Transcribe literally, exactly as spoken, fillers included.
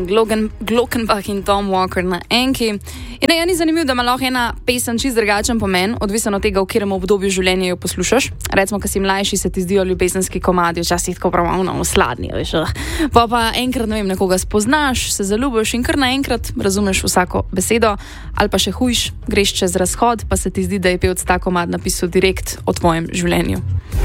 Glogen, Glockenbach in Tom Walker na enki. In ne, ni zanimivo, da ima lahko ena pesem čist drugačen pomen, odvisno od tega, v katerem obdobju življenja jo poslušaš. Recimo, ko si mlajši, se ti zdijo ljubezenski komadi včasih tako pravno sladni, veš. Pa pa enkrat, ne vem, nekoga spoznaš, se zaljubiš in kar naenkrat razumeš vsako besedo, ali pa še hujš, greš čez razhod, pa se ti zdi, da je pevec ta komad napisal direkt o tvojem življenju.